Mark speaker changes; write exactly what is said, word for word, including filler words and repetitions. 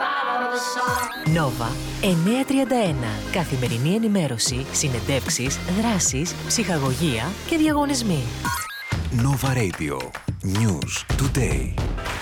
Speaker 1: Νόβα εννιακόσια τριάντα ένα. Καθημερινή ενημέρωση, συνεντεύξεις, δράσεις, ψυχαγωγία και διαγωνισμοί.
Speaker 2: Nova Radio. News Today.